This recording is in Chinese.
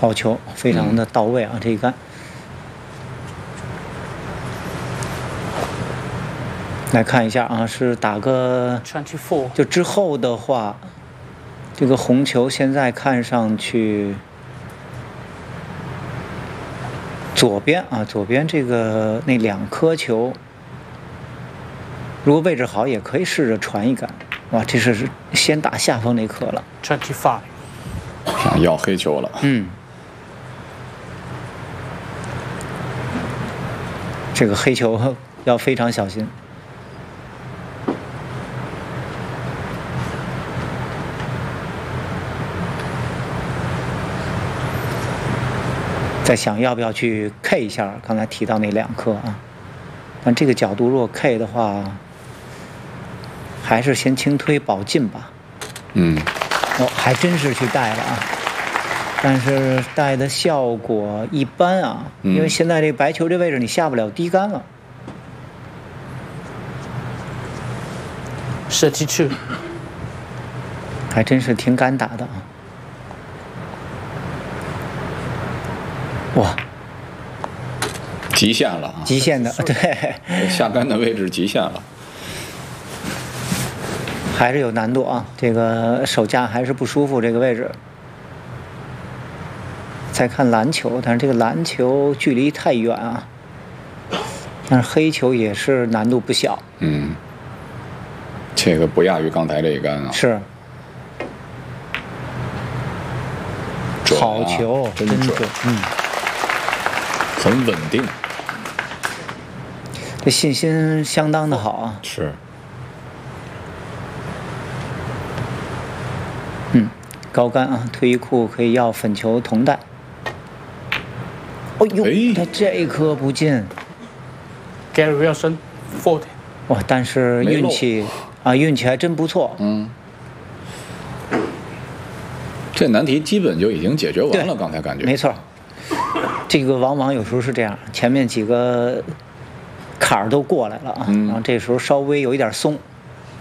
好球，非常的到位啊！这一杆。来看一下啊，是打个 24， 就之后的话，这个红球现在看上去左边啊，左边这个那2颗球，如果位置好，也可以试着传一杆。哇，这是先打下方那颗了。 25， 想要黑球了。 这个黑球要非常小心。在想要不要去 K 一下刚才提到那2颗啊，但这个角度如果 K 的话，还是先轻推保进吧。还真是去带了啊，但是带的效果一般啊，因为现在这白球这位置你下不了低杆了。 32， 还真是挺敢打的啊。哇， 极限了啊！ 极限的，对， 下杆的位置极限了， 还是有难度啊。这个手架还是不舒服，这个位置。再看蓝球，但是这个蓝球距离太远啊。但是黑球也是难度不小。 这个不亚于刚才这一杆啊。 是。好球，真准。 很稳定， 这信心相当的好啊。 是。 高杆啊，退役库可以要粉球同带。哦呦，他这一颗不进。 Gary Wilson 40。 哇，但是运气啊，运气还真不错。 这难题基本就已经解决完了，刚才感觉。 没错。这个往往有时候是这样，前面几个坎儿都过来了啊，然后这时候稍微有一点松，